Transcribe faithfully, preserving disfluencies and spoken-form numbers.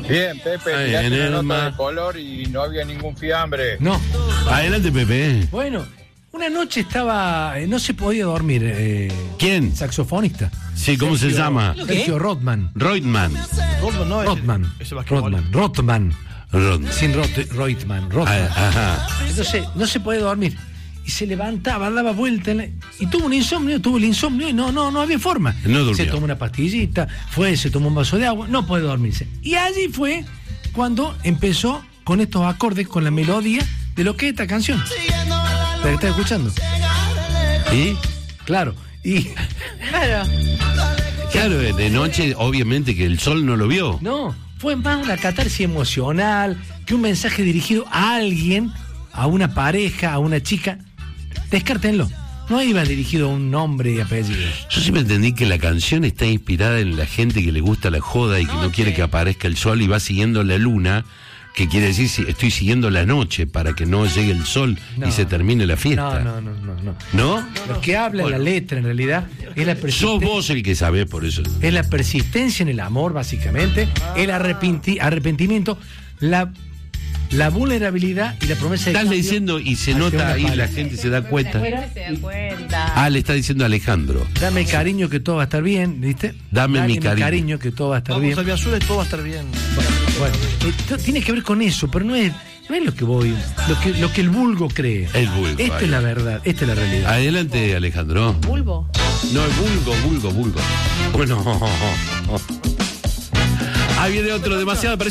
Bien, Pepe, Ay, tiraste en una el nota mar. de color y no había ningún fiambre. No. Adelante, Pepe. Bueno, una noche estaba, eh, no se podía dormir. Eh, ¿Quién? Saxofonista. Sí, ¿cómo se llama? Sergio Rothman. Reutemann. Rothman, no, Rothman. ese, ese basquetbol. Rothman. Rothman. Reutemann. Sin Roth- Reutemann. Rothman. Ah, ajá. Entonces, no se podía dormir. Y se levantaba, daba vuelta en la- y tuvo un insomnio, tuvo el insomnio y no, no, no había forma. No durmió. Se tomó una pastillita, fue, se tomó un vaso de agua, no puede dormirse. Y allí fue cuando empezó con estos acordes, con la melodía de lo que es esta canción. ¿La que estás escuchando? ¿Y? Claro. Y Claro. Claro, de noche, obviamente que el sol no lo vio. no, fue más una catarsis emocional que un mensaje dirigido a alguien, a una pareja, a una chica. Descártenlo. No iba dirigido a un nombre y apellido. Yo siempre entendí que la canción está inspirada en la gente que le gusta la joda y que no Ok. quiere que aparezca el sol y va siguiendo la luna, que quiere decir si estoy siguiendo la noche para que no llegue el sol No. y se termine la No, fiesta. no, no, no, no. ¿No? Lo que habla en la letra, en realidad, es la Sos persistencia. vos el que sabés por eso. Es la persistencia en el amor, básicamente, el arrepenti- arrepentimiento, la, la vulnerabilidad y la promesa de Estás cambio diciendo y se hacia nota una ahí, la pareja. gente se da cuenta. La gente se da cuenta. Ah, le está diciendo a Alejandro. Dame cariño que todo va a estar bien, ¿viste? Dame mi cariño. que todo va a estar Vamos bien. a Vía Azul y todo va a estar bien. Bueno, esto tiene que ver con eso, pero no es, no es lo que voy, lo que, lo que el vulgo cree. El vulgo, Esta ahí. es la verdad, esta es la realidad. Adelante, Alejandro. Bulbo. No, es vulgo, vulgo, vulgo. Bueno. Ahí viene otro demasiado.